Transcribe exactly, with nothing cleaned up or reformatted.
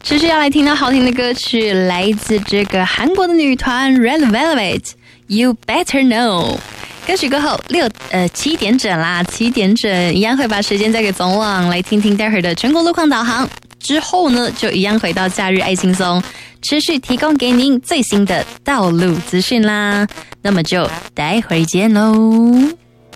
持续要来听到好听的歌曲，来自这个韩国的女团 Red Velvet You Better Know。歌曲过后六呃七点整啦，七点整一样会把时间交给总网，来听听待会儿的全国路况导航。之后呢，就一样回到假日爱轻松，持续提供给您最新的道路资讯啦。那么就待会儿见喽。